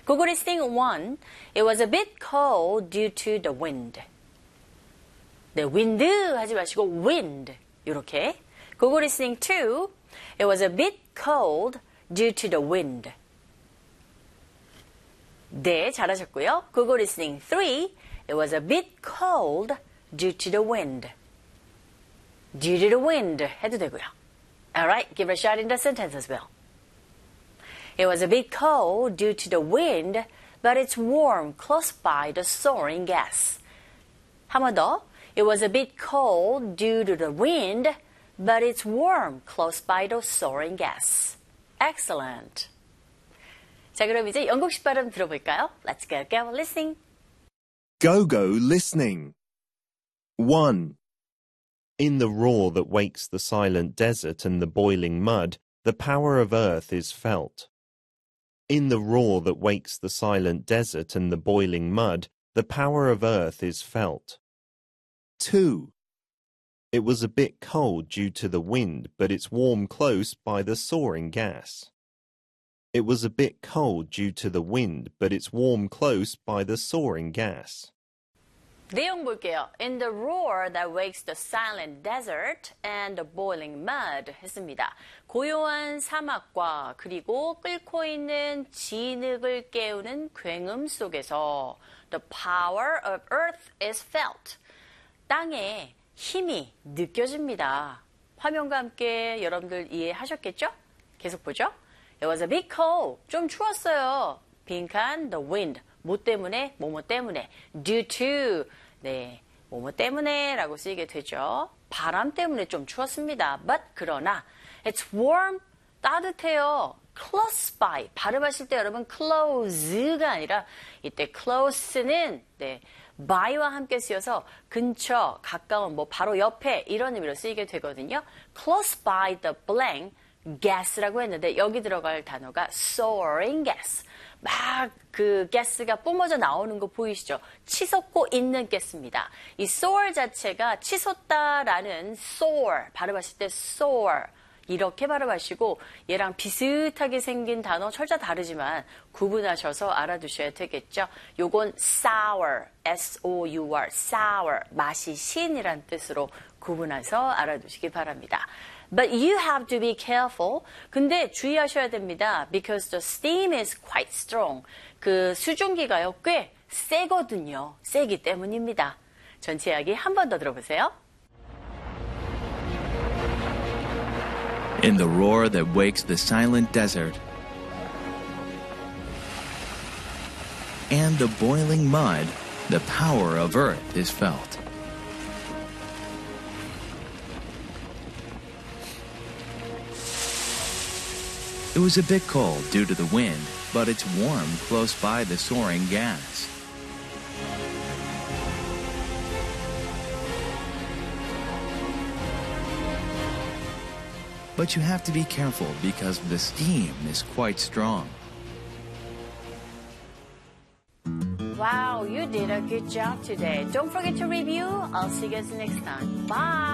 Google listening 1. It was a bit cold due to the wind. 네, wind 하지 마시고 wind 이렇게. Google listening 2. It was a bit cold due to the wind. 네, 잘하셨고요. Google listening 3. It was a bit cold due to the wind. Due to the wind 해도 되고요. Alright, give it a shot in the sentence as well. It was a bit cold due to the wind, but it's warm close by the soaring gas. 한 번 더. It was a bit cold due to the wind, but it's warm close by the soaring gas. Excellent. 자, 그럼 이제 영국식 발음 들어볼까요? Let's go listening. Go listening. 1. In the roar that wakes the silent desert and the boiling mud, the power of earth is felt. In the roar that wakes the silent desert and the boiling mud, the power of earth is felt. 2. It was a bit cold due to the wind, but it's warm close by the soaring gas. It was a bit cold due to the wind, but it's warm close by the soaring gas. 내용 볼게요. In the roar that wakes the silent desert and the boiling mud 했습니다. 고요한 사막과 그리고 끓고 있는 진흙을 깨우는 굉음 속에서 the power of earth is felt. 땅의 힘이 느껴집니다. 화면과 함께 여러분들 이해하셨겠죠? 계속 보죠. It was a bit cold. 좀 추웠어요. 빈칸 the wind. 뭐 때문에? 뭐뭐 때문에. Due to. 네, 뭐뭐 때문에 라고 쓰이게 되죠. 바람 때문에 좀 추웠습니다. But 그러나 it's warm. 따뜻해요. Close by. 발음하실 때 여러분 close가 아니라 이때 close는 네, by와 함께 쓰여서 근처, 가까운, 뭐 바로 옆에 이런 의미로 쓰이게 되거든요. Close by the blank gas라고 했는데 여기 들어갈 단어가 soaring gas. 막 그 가스가 뿜어져 나오는 거 보이시죠? 치솟고 있는 가스입니다. 이 soar 자체가 치솟다라는 soar 발음하실 때 soar 이렇게 발음하시고 얘랑 비슷하게 생긴 단어 철자 다르지만 구분하셔서 알아두셔야 되겠죠. 요건 sour, S-O-U-R, sour, 맛이 신이란 뜻으로 구분해서 알아두시기 바랍니다. But you have to be careful. 근데 주의하셔야 됩니다. Because the steam is quite strong. 그 수증기가요 꽤 세거든요. 세기 때문입니다. 전체 이야기 한 번 더 들어보세요. In the roar that wakes the silent desert and the boiling mud, the power of earth is felt. It was a bit cold due to the wind, but it's warm close by the soaring gas. But you have to be careful because the steam is quite strong. Wow, you did a good job today. Don't forget to review. I'll see you guys next time. Bye.